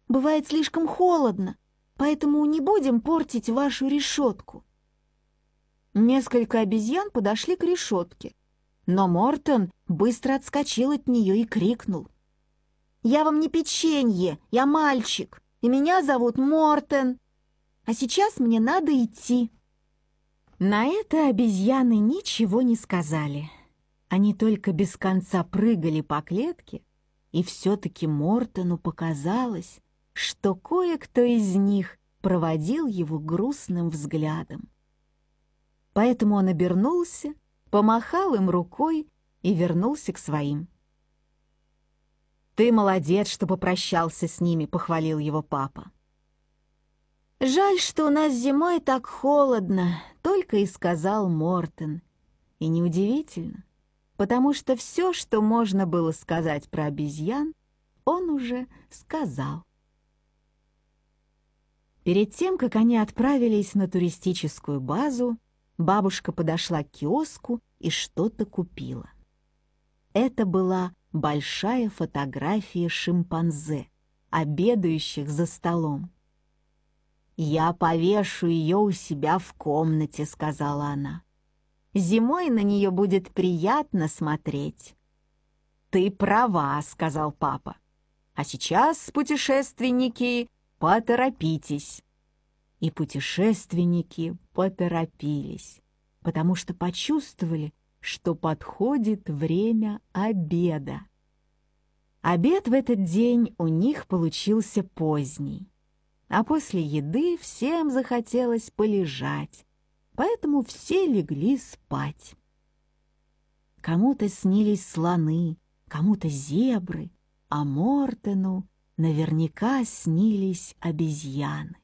бывает слишком холодно, поэтому не будем портить вашу решетку». Несколько обезьян подошли к решетке, но Мортон быстро отскочил от нее и крикнул: «Я вам не печенье, я мальчик, и меня зовут Мортон. А сейчас мне надо идти». На это обезьяны ничего не сказали. Они только без конца прыгали по клетке, и все-таки Мортону показалось, что кое-кто из них проводил его грустным взглядом. Поэтому он обернулся, помахал им рукой и вернулся к своим. «Ты молодец, что попрощался с ними», — похвалил его папа. «Жаль, что у нас зимой так холодно», — только и сказал Мортон. И неудивительно, потому что все, что можно было сказать про обезьян, он уже сказал. Перед тем, как они отправились на туристическую базу, бабушка подошла к киоску и что-то купила. Это была большая фотография шимпанзе, обедающих за столом. «Я повешу ее у себя в комнате», — сказала она. «Зимой на нее будет приятно смотреть». «Ты права», — сказал папа. «А сейчас, путешественники, поторопитесь». И путешественники поторопились, потому что почувствовали, что подходит время обеда. Обед в этот день у них получился поздний, а после еды всем захотелось полежать, поэтому все легли спать. Кому-то снились слоны, кому-то зебры, а Мортону наверняка снились обезьяны.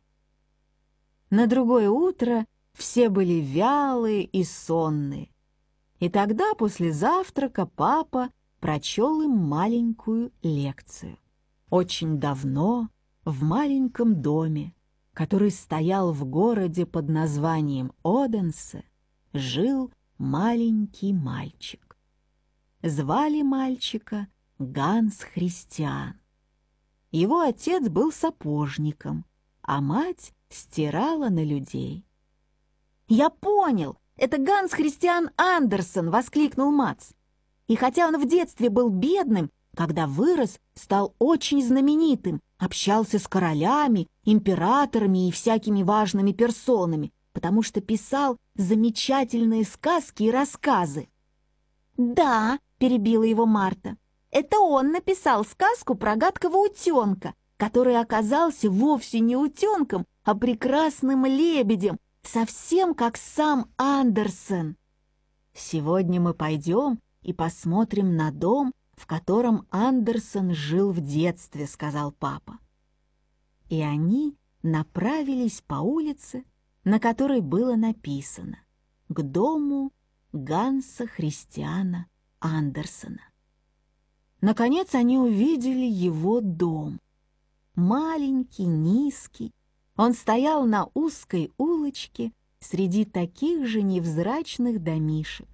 На другое утро все были вялые и сонные, и тогда после завтрака папа прочел им маленькую лекцию. Очень давно в маленьком доме, который стоял в городе под названием Оденсе, жил маленький мальчик. Звали мальчика Ганс Христиан. Его отец был сапожником, а мать стирала на людей. «Я понял, это Ганс Христиан Андерсен!» — воскликнул Мац. «И хотя он в детстве был бедным, когда вырос, стал очень знаменитым, общался с королями, императорами и всякими важными персонами, потому что писал замечательные сказки и рассказы». «Да», — перебила его Марта, — «это он написал сказку про гадкого утенка, который оказался вовсе не утенком, а прекрасным лебедем, совсем как сам Андерсен. Сегодня мы пойдем и посмотрим на дом, в котором Андерсен жил в детстве», — сказал папа. И они направились по улице, на которой было написано «К дому Ганса Христиана Андерсена». Наконец они увидели его дом. Маленький, низкий, он стоял на узкой улочке среди таких же невзрачных домишек.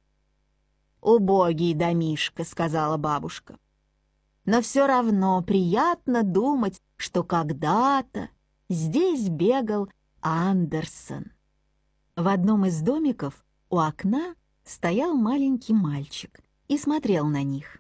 «Убогий домишко», — сказала бабушка. «Но все равно приятно думать, что когда-то здесь бегал Андерсен». В одном из домиков у окна стоял маленький мальчик и смотрел на них.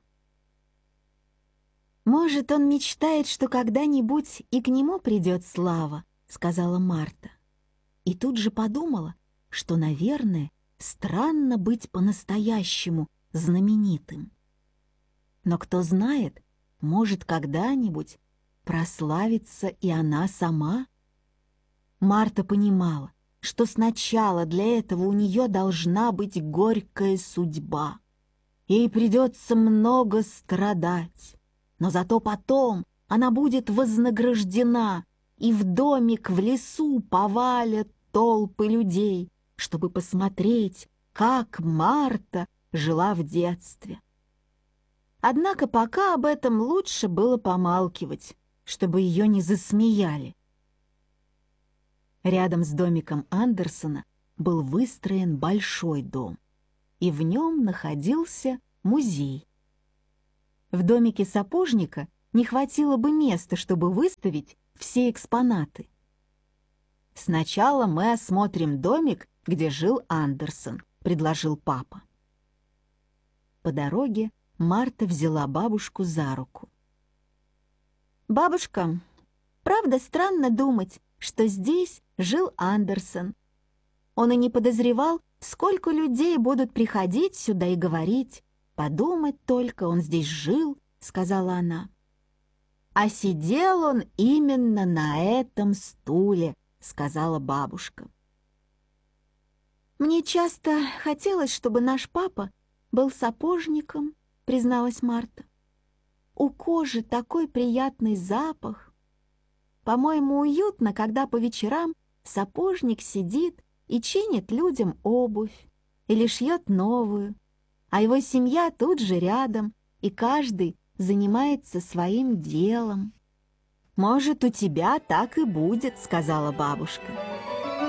«Может, он мечтает, что когда-нибудь и к нему придет слава», — сказала Марта. И тут же подумала, что, наверное, странно быть по-настоящему знаменитым. Но кто знает, может, когда-нибудь прославится и она сама. Марта понимала, что сначала для этого у нее должна быть горькая судьба. Ей придется много страдать, но зато потом она будет вознаграждена, и в домик в лесу повалят толпы людей, чтобы посмотреть, как Марта жила в детстве. Однако пока об этом лучше было помалкивать, чтобы ее не засмеяли. Рядом с домиком Андерсена был выстроен большой дом, и в нем находился музей. В домике сапожника не хватило бы места, чтобы выставить все экспонаты. «Сначала мы осмотрим домик, где жил Андерсон», — предложил папа. По дороге Марта взяла бабушку за руку. «Бабушка, правда странно думать, что здесь жил Андерсон. Он и не подозревал, сколько людей будут приходить сюда и говорить. Подумать только, он здесь жил», — сказала она. «А сидел он именно на этом стуле», — сказала бабушка. «Мне часто хотелось, чтобы наш папа был сапожником», — призналась Марта. «У кожи такой приятный запах. По-моему, уютно, когда по вечерам сапожник сидит и чинит людям обувь или шьет новую, а его семья тут же рядом, и каждый занимается своим делом». «Может, у тебя так и будет», — сказала бабушка.